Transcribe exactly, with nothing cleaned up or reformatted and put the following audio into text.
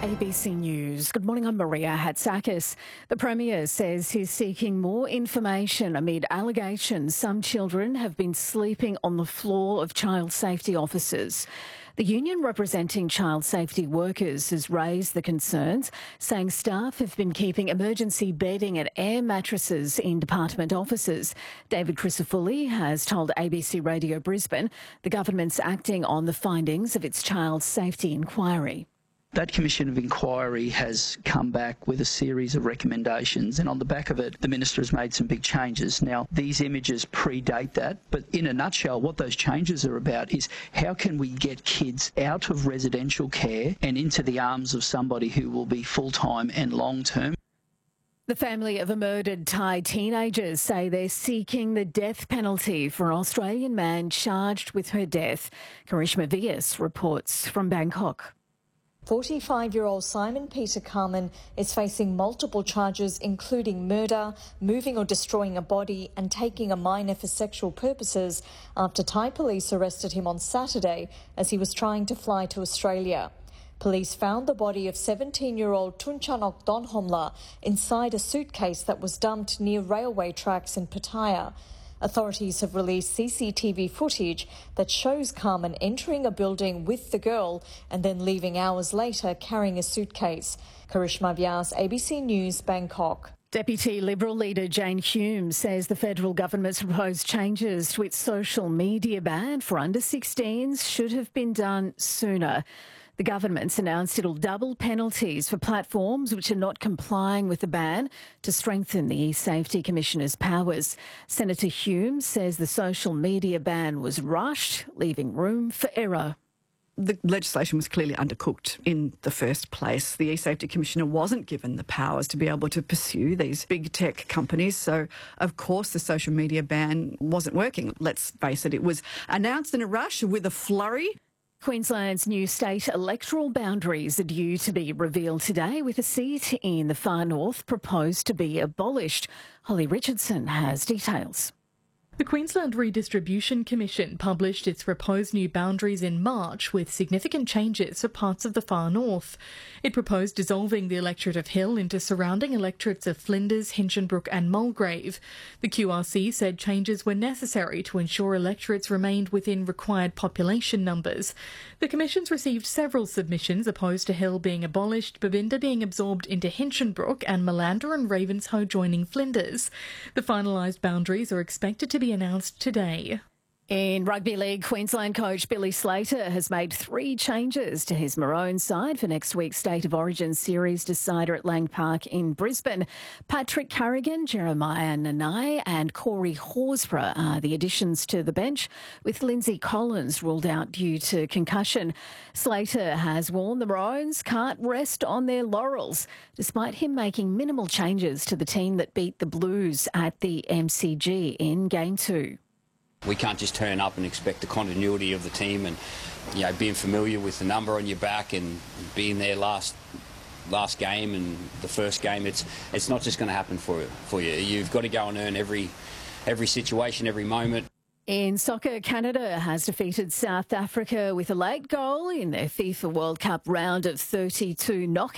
A B C News. Good morning, I'm Maria Hatzakis. The Premier says he's seeking more information amid allegations some children have been sleeping on the floor of child safety offices. The union representing child safety workers has raised the concerns, saying staff have been keeping emergency bedding and air mattresses in department offices. David Crisafulli has told A B C Radio Brisbane the government's acting on the findings of its child safety inquiry. That Commission of Inquiry has come back with a series of recommendations, and on the back of it, the Minister has made some big changes. Now, these images predate that, but in a nutshell, what those changes are about is how can we get kids out of residential care and into the arms of somebody who will be full-time and long-term. The family of a murdered Thai teenagers say they're seeking the death penalty for an Australian man charged with her death. Karishma Vyas reports from Bangkok. forty-five-year-old Simon Peter Carman is facing multiple charges including murder, moving or destroying a body and taking a minor for sexual purposes after Thai police arrested him on Saturday as he was trying to fly to Australia. Police found the body of seventeen-year-old Tunchanok Donhomla inside a suitcase that was dumped near railway tracks in Pattaya. Authorities have released C C T V footage that shows Carman entering a building with the girl and then leaving hours later carrying a suitcase. Karishma Vyas, A B C News, Bangkok. Deputy Liberal leader Jane Hume says the federal government's proposed changes to its social media ban for under sixteens should have been done sooner. The government's announced it'll double penalties for platforms which are not complying with the ban to strengthen the E-Safety Commissioner's powers. Senator Hume says the social media ban was rushed, leaving room for error. The legislation was clearly undercooked in the first place. The E-Safety Commissioner wasn't given the powers to be able to pursue these big tech companies. So, of course, the social media ban wasn't working. Let's face it, it was announced in a rush with a flurry. Queensland's new state electoral boundaries are due to be revealed today, with a seat in the far north proposed to be abolished. Holly Richardson has details. The Queensland Redistribution Commission published its proposed new boundaries in March with significant changes for parts of the far north. It proposed dissolving the electorate of Hill into surrounding electorates of Flinders, Hinchinbrook and Mulgrave. The Q R C said changes were necessary to ensure electorates remained within required population numbers. The Commission's received several submissions opposed to Hill being abolished, Babinda being absorbed into Hinchinbrook and Malander and Ravenshoe joining Flinders. The finalised boundaries are expected to be announced today. In rugby league, Queensland coach Billy Slater has made three changes to his Maroon side for next week's State of Origin series decider at Lang Park in Brisbane. Patrick Carrigan, Jeremiah Nanai and Corey Horsburgh are the additions to the bench, with Lindsay Collins ruled out due to concussion. Slater has warned the Maroons can't rest on their laurels, despite him making minimal changes to the team that beat the Blues at the M C G in Game two. We can't just turn up and expect the continuity of the team and, you know, being familiar with the number on your back and being there last last game and the first game. It's it's not just going to happen for for you. You've got to go and earn every every situation, every moment. In soccer, Canada has defeated South Africa with a late goal in their FIFA World Cup round of thirty-two knockout.